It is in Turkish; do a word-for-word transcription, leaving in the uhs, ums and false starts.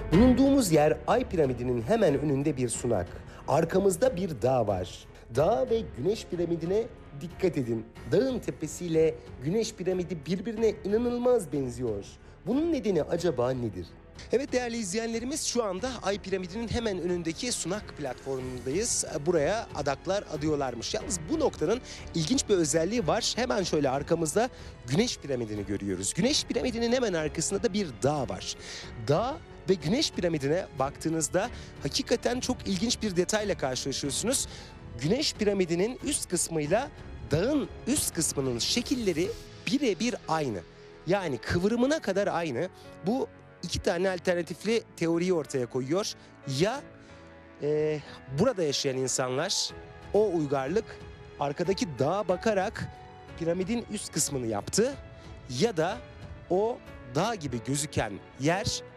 Bulunduğumuz yer Ay piramidinin hemen önünde bir sunak. Arkamızda bir dağ var. Dağ ve Güneş piramidine dikkat edin. Dağın tepesiyle Güneş piramidi birbirine inanılmaz benziyor. Bunun nedeni acaba nedir? Evet değerli izleyenlerimiz, şu anda Ay piramidinin hemen önündeki sunak platformundayız. Buraya adaklar adıyorlarmış. Yalnız bu noktanın ilginç bir özelliği var. Hemen şöyle arkamızda Güneş piramidini görüyoruz. Güneş piramidinin hemen arkasında da bir dağ var. Dağ ve Güneş piramidine baktığınızda hakikaten çok ilginç bir detayla karşılaşıyorsunuz. Güneş piramidinin üst kısmıyla dağın üst kısmının şekilleri birebir aynı. Yani kıvrımına kadar aynı. Bu iki tane alternatifli teoriyi ortaya koyuyor. Ya e, burada yaşayan insanlar, o uygarlık arkadaki dağa bakarak piramidin üst kısmını yaptı, ya da o dağ gibi gözüken yer